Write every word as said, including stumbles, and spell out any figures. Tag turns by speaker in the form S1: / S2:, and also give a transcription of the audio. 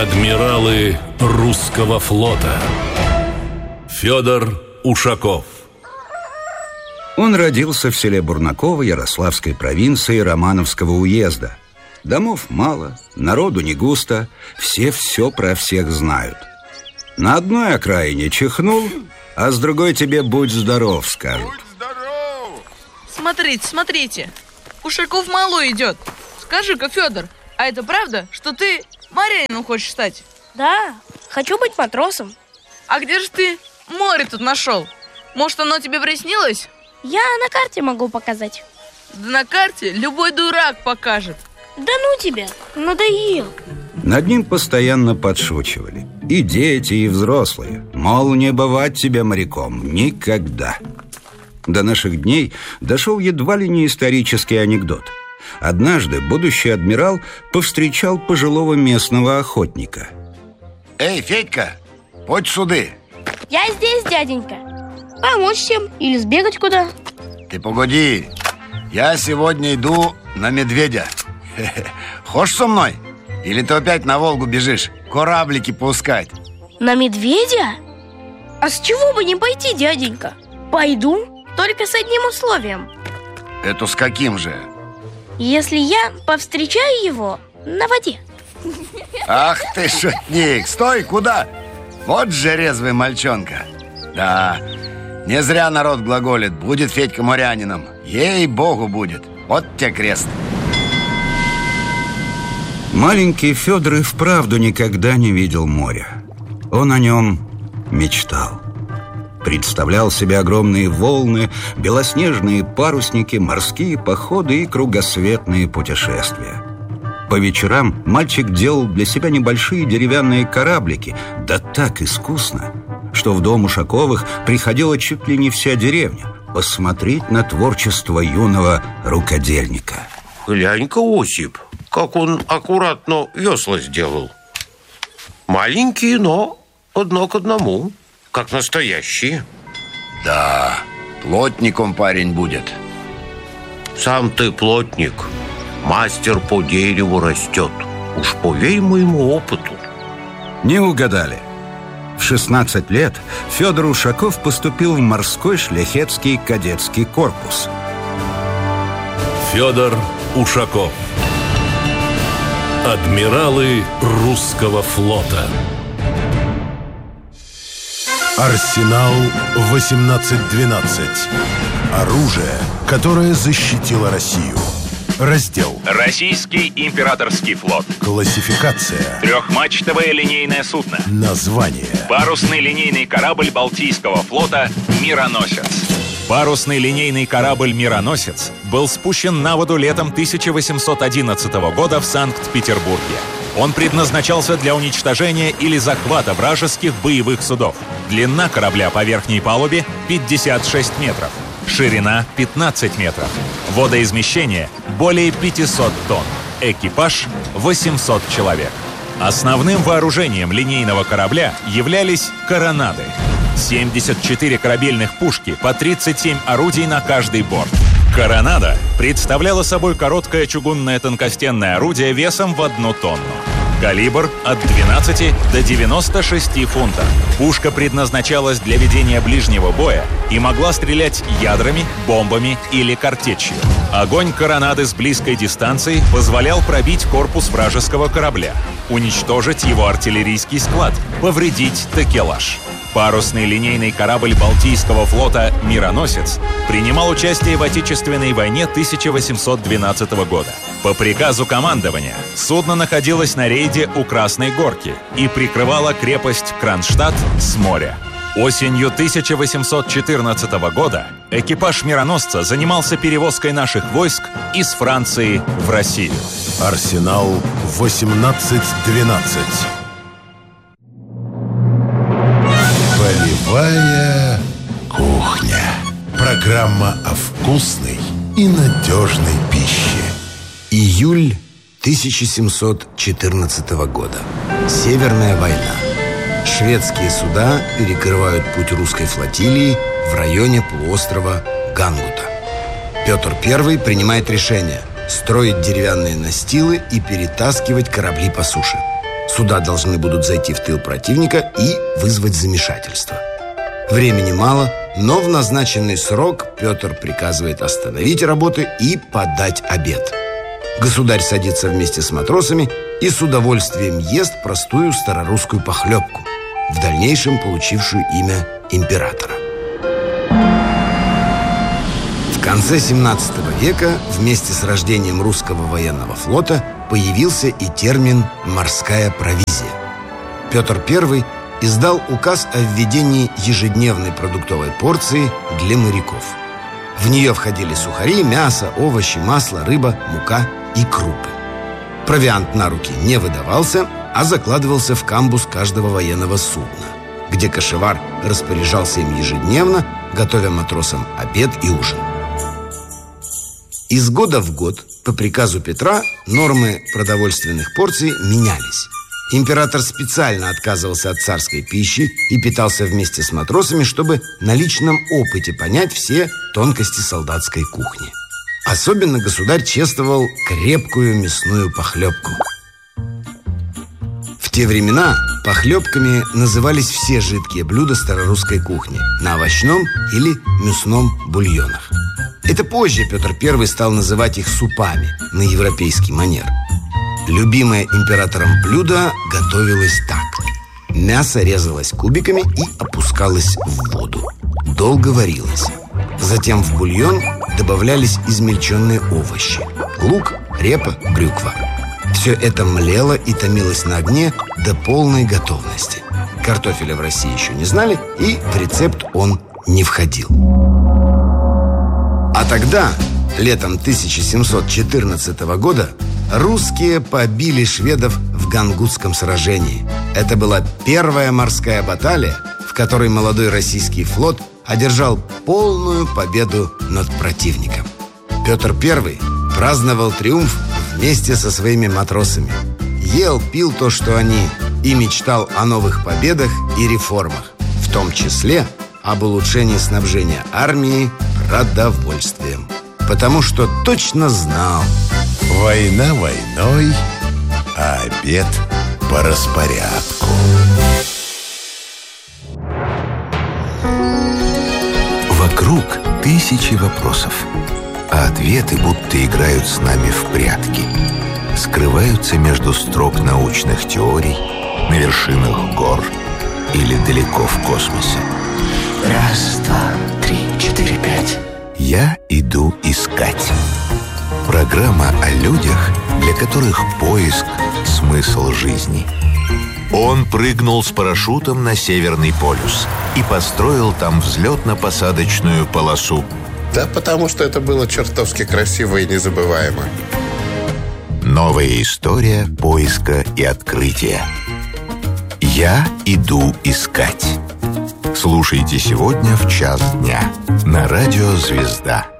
S1: Адмиралы русского флота. Федор Ушаков.
S2: Он родился в селе Бурнаково Ярославской провинции Романовского уезда. Домов мало, народу не густо, все все про всех знают. На одной окраине чихнул, а с другой тебе «будь здоров» скажут.
S3: Будь здоров!
S4: Смотрите, смотрите, Ушаков малой идет. Скажи-ка, Федор, а это правда, что ты морянином хочешь стать?
S5: Да, хочу быть матросом.
S4: А где же ты море тут нашел? Может, оно тебе приснилось?
S5: Я на карте могу показать.
S4: Да на карте любой дурак покажет.
S5: Да ну тебя, надоел.
S2: Над ним постоянно подшучивали. И дети, и взрослые. Мол, не бывать тебе моряком никогда. До наших дней дошел едва ли не исторический анекдот. Однажды будущий адмирал повстречал пожилого местного охотника.
S3: Эй, Федька, подь суды.
S5: Я здесь, дяденька. Помочь чем? Или сбегать куда?
S3: Ты погоди, я сегодня иду на медведя. Хочешь со мной? Или ты опять на Волгу бежишь кораблики пускать?
S5: На медведя? А с чего бы не пойти, дяденька? Пойду, только с одним условием.
S3: Это с каким же?
S5: Если я повстречаю его на воде.
S3: Ах ты шутник, стой, куда? Вот же резвый мальчонка. Да, не зря народ глаголит: будет Федька морянином. Ей-богу будет. Вот тебе крест.
S2: Маленький Федор и вправду никогда не видел моря. Он о нем мечтал. Представлял себе огромные волны, белоснежные парусники, морские походы и кругосветные путешествия. По вечерам мальчик делал для себя небольшие деревянные кораблики, да так искусно, что в дом Ушаковых приходила чуть ли не вся деревня посмотреть на творчество юного рукодельника.
S6: Глянь-ка, Осип, как он аккуратно весла сделал. Маленькие, но одно к одному, как настоящие.
S3: Да, плотником парень будет.
S6: Сам ты плотник, мастер по дереву растет. Уж поверь моему опыту.
S2: Не угадали. В шестнадцать лет Федор Ушаков поступил в морской шляхетский кадетский корпус.
S1: Федор Ушаков. Адмиралы русского флота.
S7: Арсенал восемнадцать двенадцать. Оружие, которое защитило Россию. Раздел:
S8: Российский императорский флот.
S7: Классификация:
S8: Трехмачтовое линейное судно.
S7: Название:
S8: Парусный линейный корабль Балтийского флота «Мироносец». Парусный линейный корабль «Мироносец» был спущен на воду летом тысяча восемьсот одиннадцатого года в Санкт-Петербурге. Он предназначался для уничтожения или захвата вражеских боевых судов. Длина корабля по верхней палубе — пятьдесят шесть метров, ширина — пятнадцать метров, водоизмещение — более пятьсот тонн, экипаж — восемьсот человек. Основным вооружением линейного корабля являлись коронады. семьдесят четыре корабельных пушки, по тридцать семь орудий на каждый борт. Коронада представляла собой короткое чугунное тонкостенное орудие весом в одну тонну. Калибр от двенадцати до девяноста шести фунтов. Пушка предназначалась для ведения ближнего боя и могла стрелять ядрами, бомбами или картечью. Огонь коронады с близкой дистанции позволял пробить корпус вражеского корабля, уничтожить его артиллерийский склад, повредить такелаж. Парусный линейный корабль Балтийского флота «Мироносец» принимал участие в Отечественной войне тысяча восемьсот двенадцатого года. По приказу командования судно находилось на рейде у Красной Горки и прикрывало крепость Кронштадт с моря. Осенью тысяча восемьсот четырнадцатого года экипаж «Мироносца» занимался перевозкой наших войск из Франции в Россию.
S7: Арсенал восемнадцать двенадцать. Полевая кухня. Программа о вкусной и надежной пище.
S9: Июль тысяча семьсот четырнадцатого года. Северная война. Шведские суда перекрывают путь русской флотилии в районе полуострова Гангута. Петр Первый принимает решение строить деревянные настилы и перетаскивать корабли по суше. Суда должны будут зайти в тыл противника и вызвать замешательство. Времени мало, но в назначенный срок Петр приказывает остановить работы и подать обед. Государь садится вместе с матросами и с удовольствием ест простую старорусскую похлебку, в дальнейшем получившую имя императора. В конце семнадцатого века вместе с рождением русского военного флота появился и термин «морская провизия». Петр Первый издал указ о введении ежедневной продуктовой порции для моряков. В нее входили сухари, мясо, овощи, масло, рыба, мука и крупы. Провиант на руки не выдавался, а закладывался в камбуз каждого военного судна, где кошевар распоряжался им ежедневно, готовя матросам обед и ужин. Из года в год по приказу Петра нормы продовольственных порций менялись. Император специально отказывался от царской пищи и питался вместе с матросами, чтобы на личном опыте понять все тонкости солдатской кухни. Особенно государь чествовал крепкую мясную похлебку. В те времена похлебками назывались все жидкие блюда старорусской кухни на овощном или мясном бульонах. Это позже Петр Первый стал называть их супами на европейский манер. Любимое императором блюдо готовилось так. Мясо резалось кубиками и опускалось в воду. Долго варилось. Затем в бульон добавлялись измельченные овощи: лук, репа, брюква. Все это млело и томилось на огне до полной готовности. Картофеля в России еще не знали, и в рецепт он не входил. А тогда, летом тысяча семьсот четырнадцатого года, русские побили шведов в Гангутском сражении. Это была первая морская баталия, в которой молодой российский флот одержал полную победу над противником. Петр Первый праздновал триумф вместе со своими матросами. Ел, пил то, что они, и мечтал о новых победах и реформах, в том числе об улучшении снабжения армии продовольствием. Потому что точно знал:
S7: война войной, а обед по распорядку.
S10: Вокруг тысячи вопросов, а ответы будто играют с нами в прятки. Скрываются между строк научных теорий, на вершинах гор или далеко в космосе.
S11: Раз, два, три, четыре, пять.
S10: Я иду искать. Программа о людях, для которых поиск – смысл жизни. Он прыгнул с парашютом на Северный полюс и построил там взлетно-посадочную полосу.
S6: Да потому что это было чертовски красиво и незабываемо.
S10: Новая история поиска и открытия. Я иду искать. Слушайте сегодня в час дня на радио «Звезда».